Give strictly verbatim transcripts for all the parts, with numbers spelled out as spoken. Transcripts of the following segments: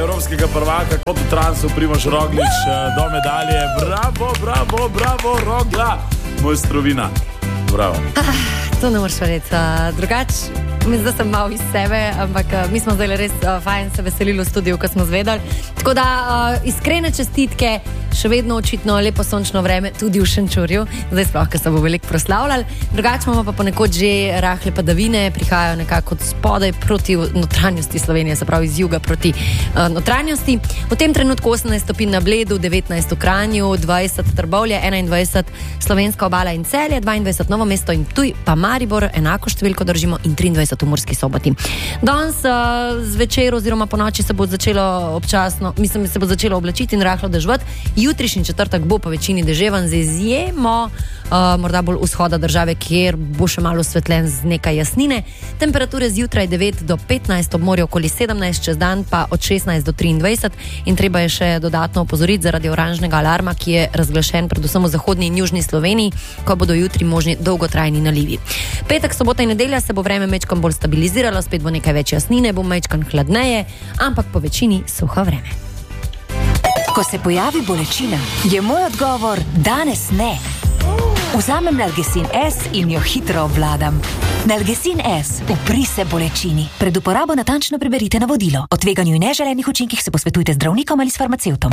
evropskega prvaka kot v transu Primož Roglič do medalje. Bravo, bravo, bravo, Rogla, mojstrovina. Bravo. Ah, to ne moreš verjeti. Drugače, mislim, da sem malo iz sebe, ampak mi smo zdaj res uh, fajn se veselili v studiu, ko smo zvedali. Tako da uh, iskrene čestitke, še vedno očitno lepo sončno vreme, tudi v Šenčurju. Zdaj sploh, ker se bo veliko proslavljali. Drugače imamo pa ponekod že rahle padavine, prihajajo nekako od spodaj proti notranjosti Slovenije, se pravi iz juga proti uh, notranjosti. V tem trenutku osemnajst stopinj na Bledu, devetnajst v Kranju, dvajset Trbovlje, enaindvajset Slovenska obala in Celje, dvaindvajset Novo mesto in Ptuj, pa Maribor, enako številko držimo, in triindvajset v Murski Soboti. Danes uh, zvečer oziroma po noči se bo začelo občasno, mislim, se bo začelo oblačiti in rahlo deževati. Jutrišnji četrtek bo po večini deževan z izjemo uh, morda bolj vzhoda države, kjer bo še malo osvetljen z nekaj jasnine. Temperature zjutraj devet do petnajst, ob morju okoli sedemnajst, čez dan pa od šestnajst do triindvajset. In treba je še dodatno opozoriti zaradi oranžnega alarma, ki je razglašen predvsem v zahodni in južni Sloveniji, ko bodo jutri možni dolgotrajni nalivi. Petek, sobota in nedelja se bo vreme mečkam bolj stabiliziralo, spet bo nekaj več jasnine, bo mečkam hladneje, ampak po večini suho vreme. Ko se pojavi bolečina, je moj odgovor danes ne. Vzamem Nalgecin S in jo hitro obvladam. Nalgecin S, upri se bolečini. Pred uporabo natančno preberite navodilo. O tveganju in neželenih učinkih se posvetujte z zdravnikom ali s farmacevtom.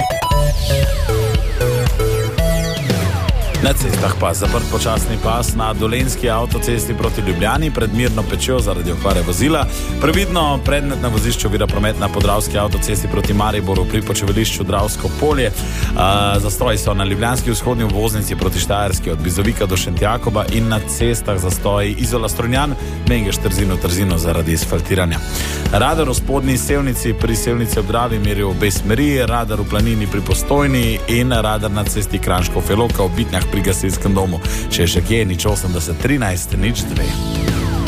Na cestah pa zaprt počasni pas na Dolenjski avtocesti proti Ljubljani pred Mirno Pečjo zaradi okvare vozila. Previdno predmet na vozišču vira promet na Podravski avtocesti proti Mariboru pri počivališču Dravsko polje. Uh, zastoji so na ljubljanski vzhodni obvoznici proti Štajerski od Bizovika do Šentjakoba in na cestah zastoji Izola Strunjan, Mengeš Trzino Trzino zaradi asfaltiranja. Radar v spodnji Sevnici pri Sevnici ob Dravi meri v obe smeri, radar v Planini pri Postojni in radar na cesti Kranjško Feloka v Bitnjah pri gasilskem domu. Če je še kje, nič osemdeset trinajst, nič dve.